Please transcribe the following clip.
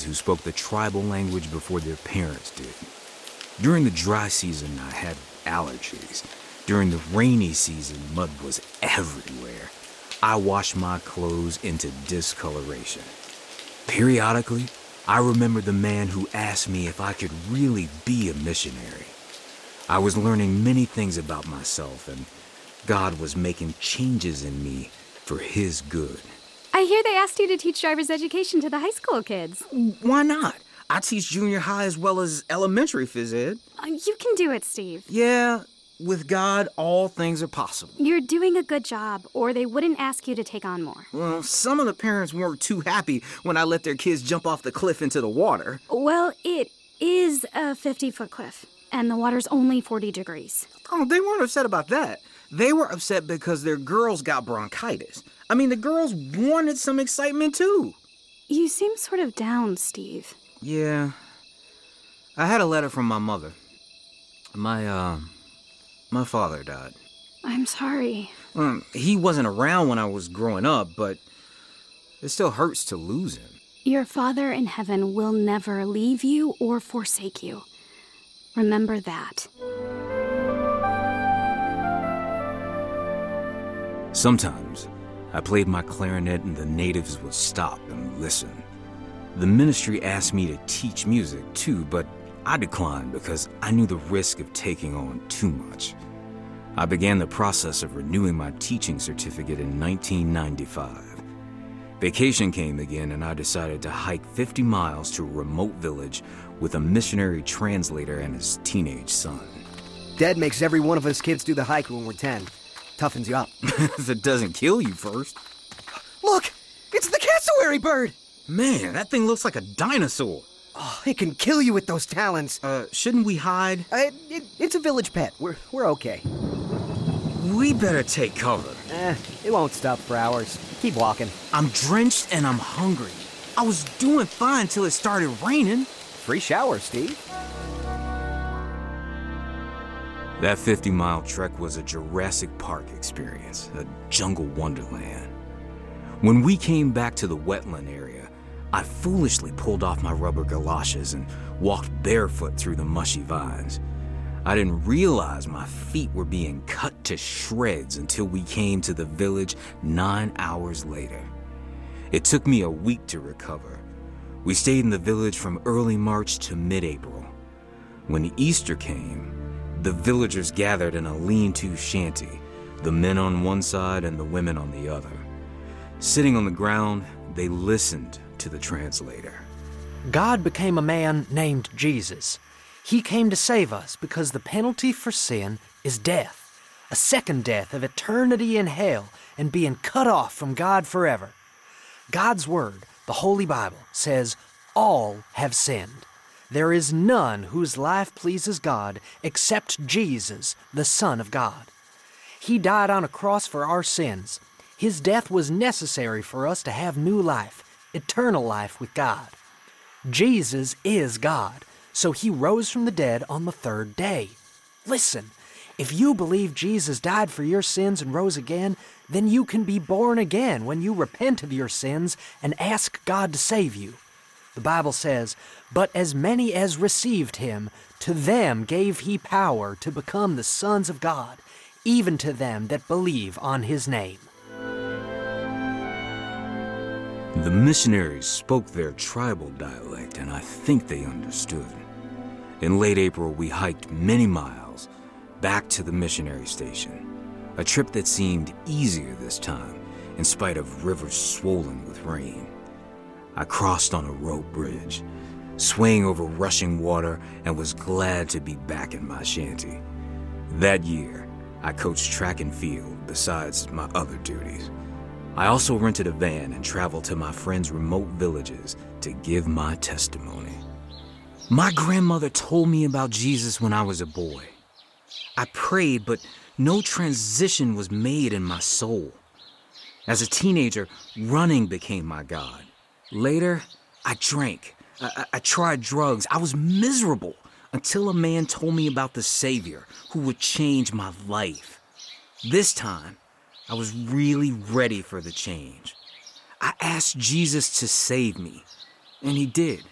kids who spoke the tribal language before their parents did. During the dry season, I had allergies. During the rainy season, mud was everywhere. I washed my clothes into discoloration. Periodically, I remember the man who asked me if I could really be a missionary. I was learning many things about myself, and God was making changes in me for His good. I hear they asked you to teach driver's education to the high school kids. Why not? I teach junior high as well as elementary phys ed. You can do it, Steve. Yeah, with God, all things are possible. You're doing a good job, or they wouldn't ask you to take on more. Well, some of the parents weren't too happy when I let their kids jump off the cliff into the water. Well, it is a 50-foot cliff, and the water's only 40 degrees. Oh, they weren't upset about that. They were upset because their girls got bronchitis. I mean, the girls wanted some excitement, too. You seem sort of down, Steve. Yeah. I had a letter from my mother. My father died. I'm sorry. He wasn't around when I was growing up, but it still hurts to lose him. Your Father in heaven will never leave you or forsake you. Remember that. Sometimes, I played my clarinet and the natives would stop and listen. The ministry asked me to teach music too, but I declined because I knew the risk of taking on too much. I began the process of renewing my teaching certificate in 1995. Vacation came again and I decided to hike 50 miles to a remote village with a missionary translator and his teenage son. Dad makes every one of us kids do the hike when we're 10. Toughens you up. If it doesn't kill you first. Look! It's the cassowary bird! Man, that thing looks like a dinosaur. Oh, it can kill you with those talons. Shouldn't we hide? It's a village pet. We're okay. We better take cover. It won't stop for hours. Keep walking. I'm drenched and I'm hungry. I was doing fine till it started raining. Free shower, Steve. That 50-mile trek was a Jurassic Park experience, a jungle wonderland. When we came back to the wetland area, I foolishly pulled off my rubber galoshes and walked barefoot through the mushy vines. I didn't realize my feet were being cut to shreds until we came to the village 9 hours later. It took me a week to recover. We stayed in the village from early March to mid-April. When Easter came, the villagers gathered in a lean-to shanty, the men on one side and the women on the other. Sitting on the ground, they listened to the translator. God became a man named Jesus. He came to save us because the penalty for sin is death, a second death of eternity in hell and being cut off from God forever. God's Word, the Holy Bible, says all have sinned. There is none whose life pleases God except Jesus, the Son of God. He died on a cross for our sins. His death was necessary for us to have new life, eternal life with God. Jesus is God, so He rose from the dead on the third day. Listen, if you believe Jesus died for your sins and rose again, then you can be born again when you repent of your sins and ask God to save you. The Bible says, "But as many as received Him, to them gave He power to become the sons of God, even to them that believe on His name." The missionaries spoke their tribal dialect, and I think they understood. In late April, we hiked many miles back to the missionary station, a trip that seemed easier this time, in spite of rivers swollen with rain. I crossed on a rope bridge, swaying over rushing water, and was glad to be back in my shanty. That year, I coached track and field besides my other duties. I also rented a van and traveled to my friends' remote villages to give my testimony. My grandmother told me about Jesus when I was a boy. I prayed, but no transition was made in my soul. As a teenager, running became my God. Later, I drank. I tried drugs. I was miserable until a man told me about the Savior who would change my life. This time, I was really ready for the change. I asked Jesus to save me, and He did.